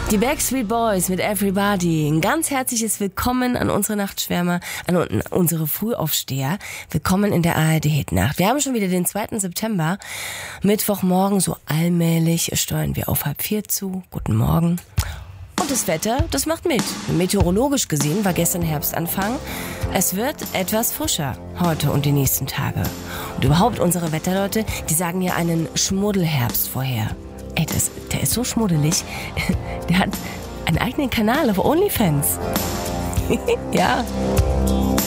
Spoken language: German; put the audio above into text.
Die Backstreet Boys mit Everybody. Ein ganz herzliches Willkommen an unsere Nachtschwärmer, an unsere Frühaufsteher. Willkommen in der ARD-Hit-Nacht. Wir haben schon wieder den 2. September. Mittwochmorgen, so allmählich steuern wir auf 3:30 zu. Guten Morgen. Und das Wetter, das macht mit. Meteorologisch gesehen war gestern Herbstanfang. Es wird etwas frischer heute und die nächsten Tage. Und überhaupt unsere Wetterleute, die sagen ja einen Schmuddelherbst vorher. Ey, der ist so schmuddelig. Der hat einen eigenen Kanal auf OnlyFans. Ja.